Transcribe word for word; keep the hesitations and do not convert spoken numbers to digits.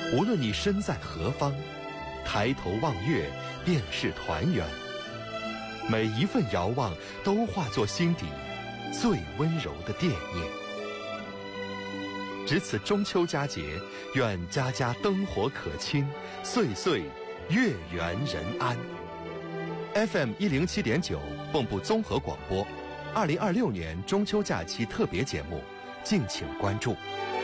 无论你身在何方，抬头望月便是团圆。每一份遥望都化作心底最温柔的惦念。值此中秋佳节，愿家家灯火可亲，岁岁月圆人安。F M 一零七点九蚌埠综合广播，二零二六年中秋假期特别节目，敬请关注。